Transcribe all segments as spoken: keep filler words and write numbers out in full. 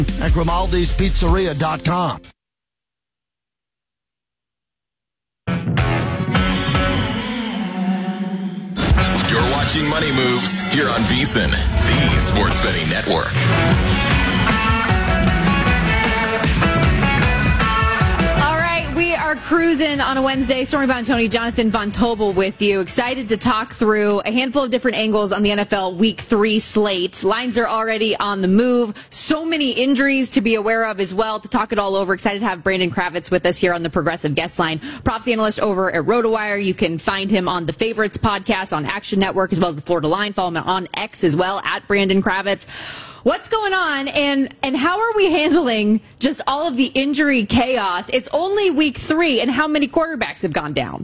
at grimaldi's pizzeria dot com. You're watching Money Moves here on VSiN, the Sports Betting Network. We are cruising on a Wednesday. Stormy Buonantony, Jonathan Von Tobel with you. Excited to talk through a handful of different angles on the N F L Week three slate. Lines are already on the move. So many injuries to be aware of as well. To talk it all over, excited to have Brandon Kravitz with us here on the Progressive Guest Line. Props analyst over at RotoWire. You can find him on the Favorites podcast on Action Network as well as the Florida Line. Follow him on X as well, at Brandon Kravitz. What's going on, and, and how are we handling just all of the injury chaos? It's only week three, and how many quarterbacks have gone down?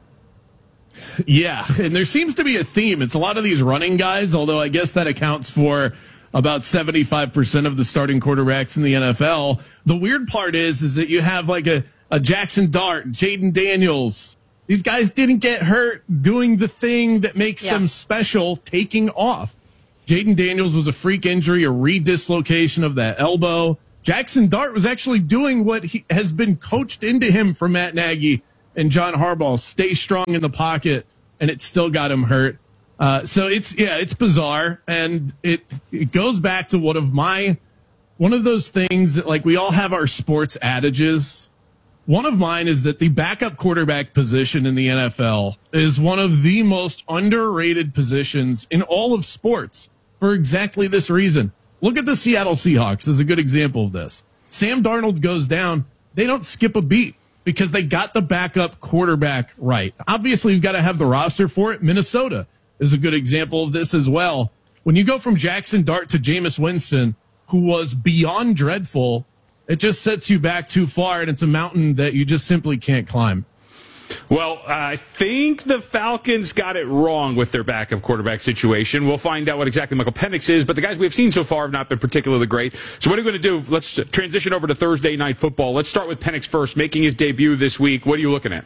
Yeah, and there seems to be a theme. It's a lot of these running guys, although I guess that accounts for about seventy-five percent of the starting quarterbacks in the N F L. The weird part is, is that you have like a, a Jackson Dart, Jaden Daniels. These guys didn't get hurt doing the thing that makes yeah. them special, taking off. Jaden Daniels was a freak injury, a redislocation of that elbow. Jackson Dart was actually doing what he has been coached into him from Matt Nagy and John Harbaugh. Stay strong in the pocket, and it still got him hurt. Uh, so it's, yeah, it's bizarre. And it, it goes back to one of my, one of those things that, like, we all have our sports adages. One of mine is that the backup quarterback position in the N F L is one of the most underrated positions in all of sports. For exactly this reason. Look at the Seattle Seahawks as a good example of this. Sam Darnold goes down. They don't skip a beat because they got the backup quarterback right. Obviously, you've got to have the roster for it. Minnesota is a good example of this as well. When you go from Jackson Dart to Jameis Winston, who was beyond dreadful, it just sets you back too far, and it's a mountain that you just simply can't climb. Well, I think the Falcons got it wrong with their backup quarterback situation. We'll find out what exactly Michael Penix is, but the guys we've seen so far have not been particularly great. So what are we going to do? Let's transition over to Thursday Night Football. Let's start with Penix first, making his debut this week. What are you looking at?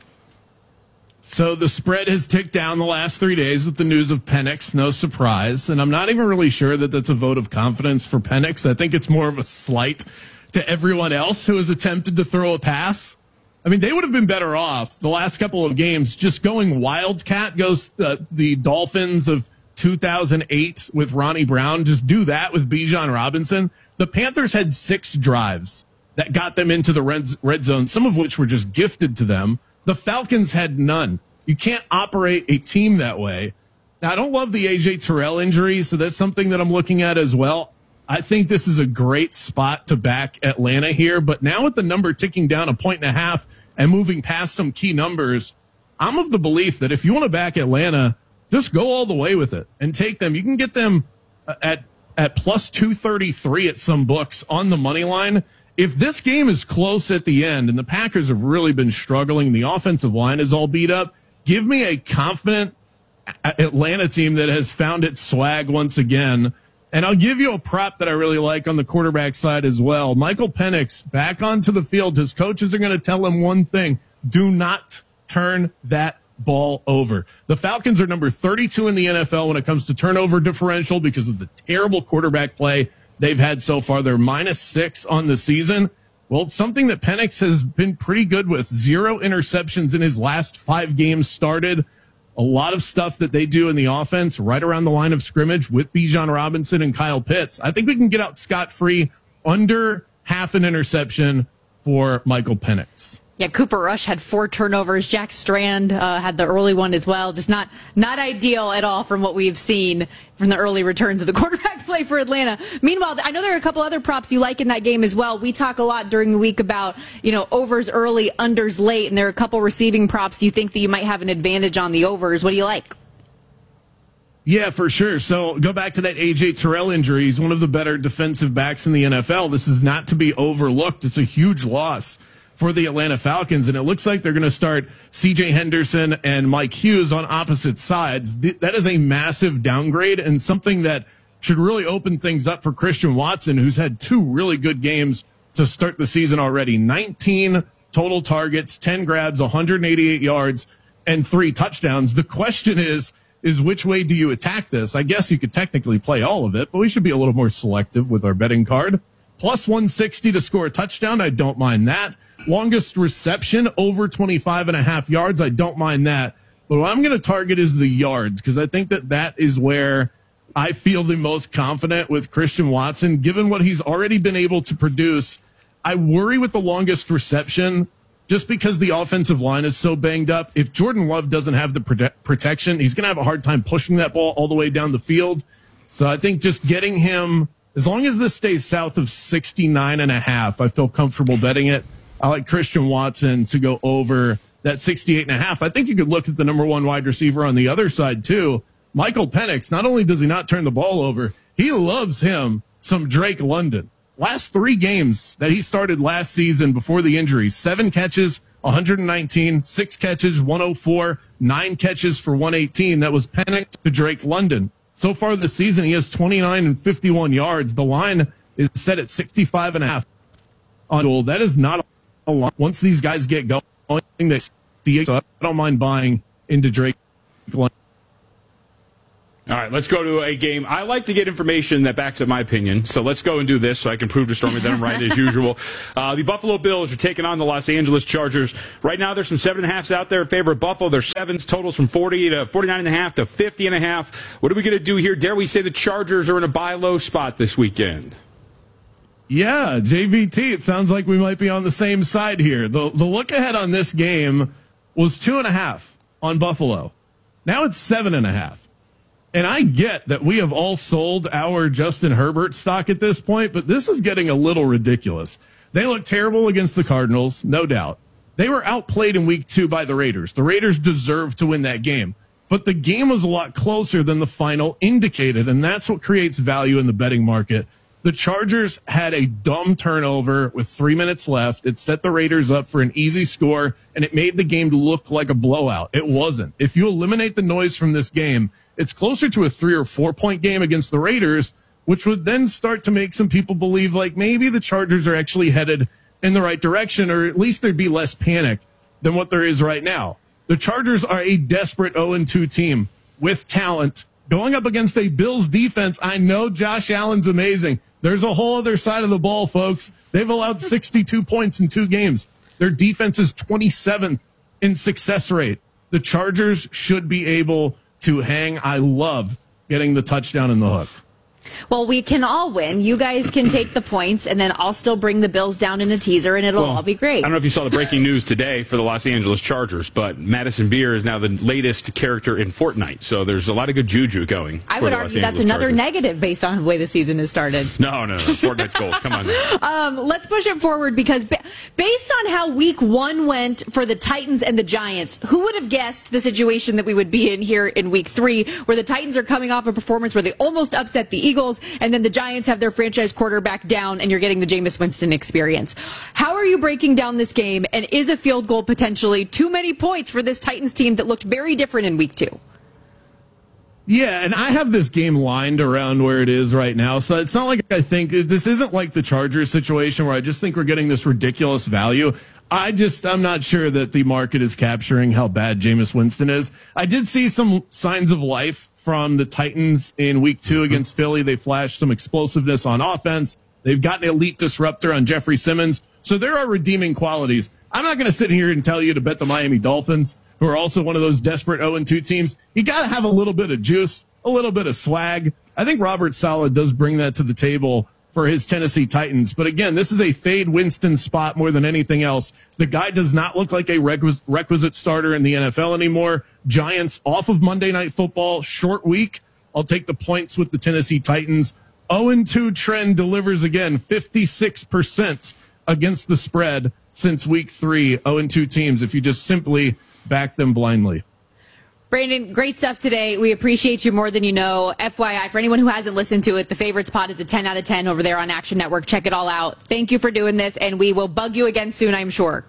So the spread has ticked down the last three days with the news of Penix. No surprise. And I'm not even really sure that that's a vote of confidence for Penix. I think it's more of a slight to everyone else who has attempted to throw a pass. I mean, they would have been better off the last couple of games just going wildcat, goes uh, the Dolphins of two thousand eight with Ronnie Brown. Just do that with Bijan Robinson. The Panthers had six drives that got them into the red, red zone, some of which were just gifted to them. The Falcons had none. You can't operate a team that way. Now, I don't love the A J Terrell injury, so that's something that I'm looking at as well. I think this is a great spot to back Atlanta here, but now with the number ticking down a point and a half and moving past some key numbers, I'm of the belief that if you want to back Atlanta, just go all the way with it and take them. You can get them at at plus two thirty-three at some books on the money line. If this game is close at the end, and the Packers have really been struggling, the offensive line is all beat up, give me a confident Atlanta team that has found its swag once again. And I'll give you a prop that I really like on the quarterback side as well. Michael Penix back onto the field. His coaches are going to tell him one thing: do not turn that ball over. The Falcons are number thirty-two in the N F L when it comes to turnover differential because of the terrible quarterback play they've had so far. They're minus six on the season. Well, it's something that Penix has been pretty good with. Zero interceptions in his last five games started. A lot of stuff that they do in the offense right around the line of scrimmage with Bijan Robinson and Kyle Pitts. I think we can get out scot-free under half an interception for Michael Penix. Yeah, Cooper Rush had four turnovers. Jack Strand uh, had the early one as well. Just not not ideal at all from what we've seen from the early returns of the quarterback play for Atlanta. Meanwhile, I know there are a couple other props you like in that game as well. We talk a lot during the week about, you know, overs early, unders late, and there are a couple receiving props you think that you might have an advantage on the overs. What do you like? Yeah, for sure. So go back to that A J Terrell injury. He's one of the better defensive backs in the N F L. This is not to be overlooked. It's a huge loss for the Atlanta Falcons, and it looks like they're going to start C J Henderson and Mike Hughes on opposite sides. That is a massive downgrade and something that should really open things up for Christian Watson, who's had two really good games to start the season already. nineteen total targets, ten grabs, one hundred eighty-eight yards, and three touchdowns. The question is, is which way do you attack this? I guess you could technically play all of it, but we should be a little more selective with our betting card. Plus one sixty to score a touchdown. I don't mind that. Longest reception, over twenty-five and a half yards. I don't mind that. But what I'm going to target is the yards, because I think that that is where I feel the most confident with Christian Watson, given what he's already been able to produce. I worry with the longest reception just because the offensive line is so banged up. If Jordan Love doesn't have the prote- protection, he's going to have a hard time pushing that ball all the way down the field. So I think just getting him, as long as this stays south of sixty-nine and a half, I feel comfortable betting it. I like Christian Watson to go over that sixty-eight and a half. I think you could look at the number one wide receiver on the other side too. Michael Penix, not only does he not turn the ball over, he loves him some Drake London. Last three games that he started last season before the injury, seven catches, one hundred nineteen, six catches, one oh four, nine catches for one eighteen. That was Penix to Drake London. So far this season, he has twenty-nine and fifty-one yards. The line is set at sixty-five and a half on goal. That is not a lot. Once these guys get going, they so I don't mind buying into Drake London. All right, let's go to a game. I like to get information that backs up my opinion, so let's go and do this so I can prove to Stormy that I'm right as usual. Uh, the Buffalo Bills are taking on the Los Angeles Chargers. Right now, there's some seven and a halfs out there in favor of Buffalo. There's sevens, totals from forty to forty-nine and a half to fifty and a half. What are we going to do here? Dare we say the Chargers are in a buy low spot this weekend? Yeah, J V T, it sounds like we might be on the same side here. The, the look ahead on this game was two and a half on Buffalo. Now it's seven and a half. And I get that we have all sold our Justin Herbert stock at this point, but this is getting a little ridiculous. They look terrible against the Cardinals, no doubt. They were outplayed in week two by the Raiders. The Raiders deserved to win that game, but the game was a lot closer than the final indicated, and that's what creates value in the betting market. The Chargers had a dumb turnover with three minutes left. It set the Raiders up for an easy score, and it made the game look like a blowout. It wasn't. If you eliminate the noise from this game, it's closer to a three or four point game against the Raiders, which would then start to make some people believe like maybe the Chargers are actually headed in the right direction, or at least there'd be less panic than what there is right now. The Chargers are a desperate oh and two team with talent going up against a Bills defense. I know Josh Allen's amazing. There's a whole other side of the ball, folks. They've allowed sixty-two points in two games. Their defense is twenty-seventh in success rate. The Chargers should be able to hang. I love getting the touchdown in the hook. Well, we can all win. You guys can take the points, and then I'll still bring the Bills down in a teaser, and it'll well, all be great. I don't know if you saw the breaking news today for the Los Angeles Chargers, but Madison Beer is now the latest character in Fortnite, so there's a lot of good juju going. I would argue that's another Chargers. negative based on the way the season has started. No, no, no. Fortnite's gold. Come on. Um, let's push it forward because ba- based on how week one went for the Titans and the Giants, who would have guessed the situation that we would be in here in week three, where the Titans are coming off a performance where they almost upset the Eagles, and then the Giants have their franchise quarterback down, and you're getting the Jameis Winston experience. How are you breaking down this game, and is a field goal potentially too many points for this Titans team that looked very different in week two? Yeah, and I have this game lined around where it is right now, so it's not like I think, this isn't like the Chargers situation where I just think we're getting this ridiculous value. I just, I'm not sure that the market is capturing how bad Jameis Winston is. I did see some signs of life from the Titans in week two against Philly. They flashed some explosiveness on offense. They've got an elite disruptor on Jeffrey Simmons. So there are redeeming qualities. I'm not going to sit here and tell you to bet the Miami Dolphins, who are also one of those desperate oh and two teams. You got to have a little bit of juice, a little bit of swag. I think Robert Saleh does bring that to the table for his Tennessee Titans. But again, this is a fade Winston spot more than anything else. The guy does not look like a requis- requisite starter in the N F L anymore. Giants off of Monday Night Football, short week. I'll take the points with the Tennessee Titans. oh and two trend delivers again, fifty-six percent against the spread since week three. oh and two teams, if you just simply back them blindly. Brandon, great stuff today. We appreciate you more than you know. F Y I, for anyone who hasn't listened to it, the Favorites Pod is a ten out of ten over there on Action Network. Check it all out. Thank you for doing this, and we will bug you again soon, I'm sure.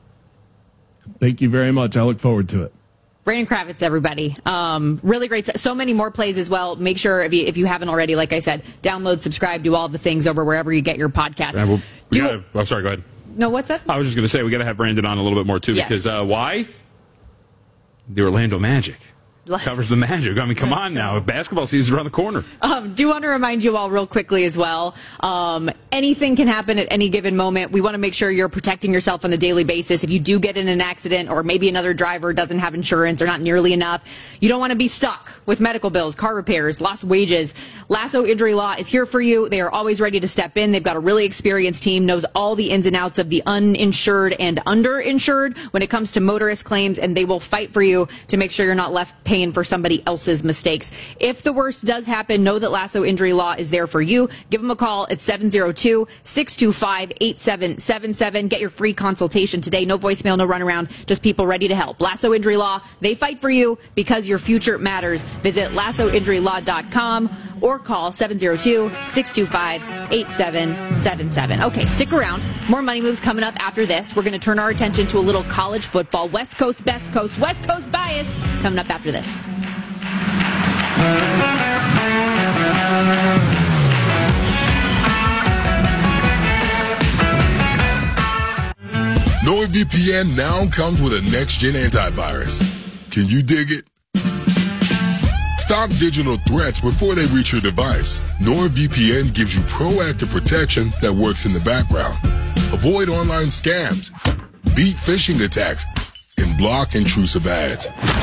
Thank you very much. I look forward to it. Brandon Kravitz, everybody. Um, really great. So many more plays as well. Make sure, if you, if you haven't already, like I said, download, subscribe, do all the things over wherever you get your podcast. Yeah, we'll, we do, gotta, oh, sorry, go ahead. No, what's up? I was just going to say, we got to have Brandon on a little bit more, too, yes. because uh, why? The Orlando Magic. covers the magic. I mean, come on now. Basketball season's around the corner. Um, do want to remind you all real quickly as well, um, anything can happen at any given moment. We want to make sure you're protecting yourself on a daily basis. If you do get in an accident or maybe another driver doesn't have insurance or not nearly enough, you don't want to be stuck with medical bills, car repairs, lost wages. Lasso Injury Law is here for you. They are always ready to step in. They've got a really experienced team, knows all the ins and outs of the uninsured and underinsured when it comes to motorist claims, and they will fight for you to make sure you're not left paying for somebody else's mistakes. If the worst does happen, know that Lasso Injury Law is there for you. Give them a call at seven oh two, six two five, eight seven seven seven. Get your free consultation today. No voicemail, no runaround, just people ready to help. Lasso Injury Law, they fight for you because your future matters. Visit lasso injury law dot com or call seven oh two, six two five, eight seven seven seven. Okay, stick around. More Money Moves coming up after this. We're going to turn our attention to a little college football. West Coast, Best Coast, West Coast bias coming up after this. NordVPN now comes with a next-gen antivirus. Can you dig it? Stop digital threats before they reach your device. NordVPN gives you proactive protection that works in the background. Avoid online scams, beat phishing attacks, and block intrusive ads.